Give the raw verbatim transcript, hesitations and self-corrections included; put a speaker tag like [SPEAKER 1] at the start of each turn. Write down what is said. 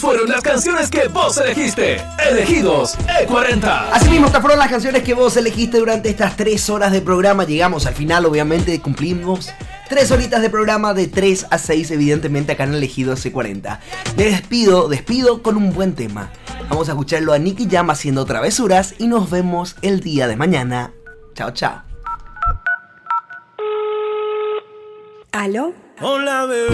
[SPEAKER 1] Fueron las canciones que vos elegiste. Elegidos E cuarenta.
[SPEAKER 2] Así mismo, estas fueron las canciones que vos elegiste durante estas tres horas de programa. Llegamos al final, obviamente cumplimos tres horitas de programa de tres a seis, evidentemente acá en Elegidos E cuarenta. Me despido, despido con un buen tema. Vamos a escucharlo a Nicky Jam haciendo travesuras y nos vemos el día de mañana. Chao, chao.
[SPEAKER 3] ¿Aló?
[SPEAKER 4] Hola, bebé.